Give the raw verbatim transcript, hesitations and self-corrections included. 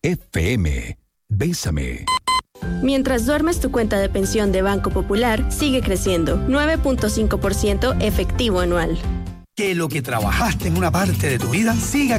F M. Bésame. Mientras duermes, tu cuenta de pensión de Banco Popular sigue creciendo, nueve punto cinco por ciento efectivo anual. Que lo que trabajaste en una parte de tu vida siga